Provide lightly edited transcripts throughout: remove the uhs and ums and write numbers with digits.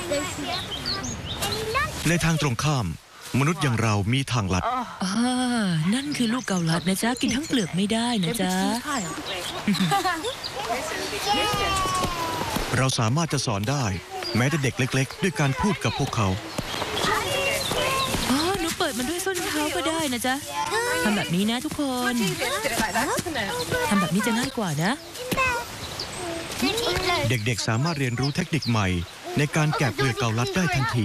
ในทางตรงข้ามมนุษย์อย่างเรามีทางลัดนั่นคือลูกเกาลัดนะจ๊ะกินทั้งเปลือกไม่ได้นะจ๊ะเราสามารถจะสอนได้แม้แต่เด็กเล็กๆด้วยการพูดกับพวกเขาหนูเปิดมันด้วยส้นเท้าก็ได้นะจ๊ะทำแบบนี้นะทุกคนทำแบบนี้จะง่ายกว่านะเด็กๆสามารถเรียนรู้เทคนิคใหม่ในการแกะเปลือกเกาลัดได้ทันที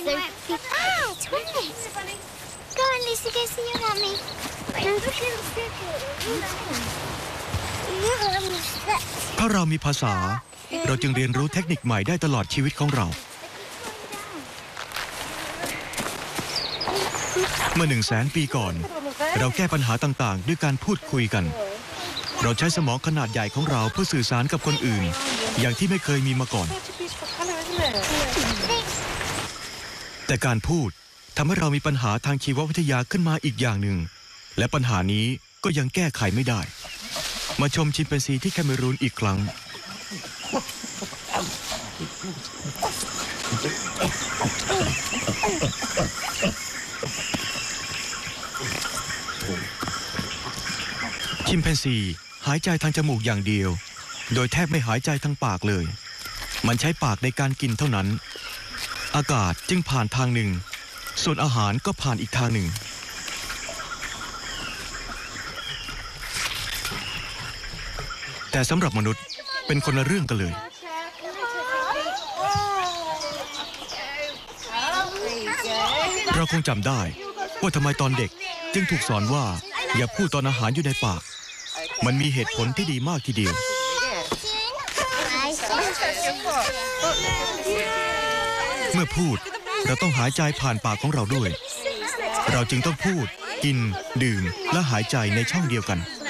ถ้าเรามีภาษาเราจึงเรียนรู้เทคนิคใหม่ได้ตลอดชีวิตของเราเมื่อ100,000 ปีก่อนเราแก้ปัญหาต่างๆด้วยการพูดคุยกันเราใช้สมองขนาดใหญ่ของเราเพื่อสื่อสารกับคนอื่นอย่างที่ไม่เคยมีมาก่อนแต่การพูดทำให้เรามีปัญหาทางชีววิทยาขึ้นมาอีกอย่างหนึ่งและปัญหานี้ก็ยังแก้ไขไม่ได้มาชมชิมแปนซีที่แคเมรูนอีกครั้งชิมแปนซีหายใจทางจมูกอย่างเดียวโดยแทบไม่หายใจทางปากเลยมันใช้ปากในการกินเท่านั้นอากาศจึงผ่านทางหนึ่งส่วนอาหารก็ผ่านอีกทางหนึ่งแต่สำหรับมนุษย์เป็นคนละเรื่องกันเลยเราคงจำได้ว่าทำไมตอนเด็กจึงถูกสอนว่าอย่าพูดตอนอาหารอยู่ในปากมันมีเหตุผลที่ดีมากทีเดียวเมื่อพูดเราต้องหายใจผ่านปากของเราด้วยเราจึงต้องพูดกินดื่มและหายใจในช่องเดียวกัน